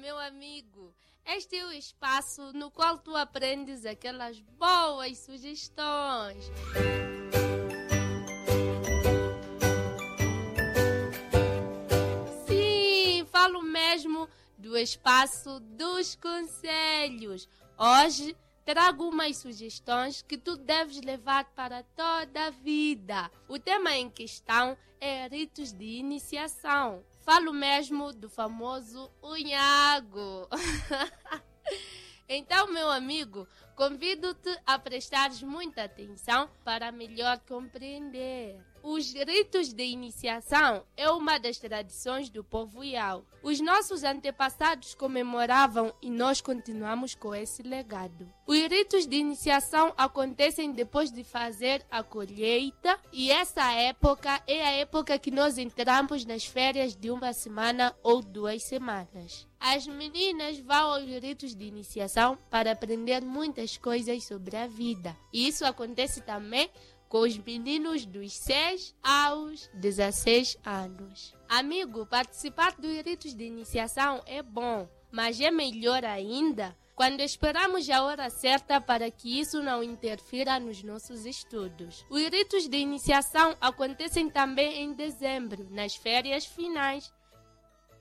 meu amigo. Este é o espaço no qual tu aprendes aquelas boas sugestões. Sim, falo mesmo do espaço dos conselhos. Hoje trago umas sugestões que tu deves levar para toda a vida. O tema em questão é ritos de iniciação. Falo mesmo do famoso unhago. Então, meu amigo, convido-te a prestares muita atenção para melhor compreender. Os ritos de iniciação é uma das tradições do povo Iau. Os nossos antepassados comemoravam e nós continuamos com esse legado. Os ritos de iniciação acontecem depois de fazer a colheita e essa época é a época que nós entramos nas férias de uma semana ou 2 semanas. As meninas vão aos ritos de iniciação para aprender muitas coisas sobre a vida. E isso acontece também com os meninos dos 6 aos 16 anos. Amigo, participar dos ritos de iniciação é bom, mas é melhor ainda quando esperamos a hora certa para que isso não interfira nos nossos estudos. Os ritos de iniciação acontecem também em dezembro, nas férias finais.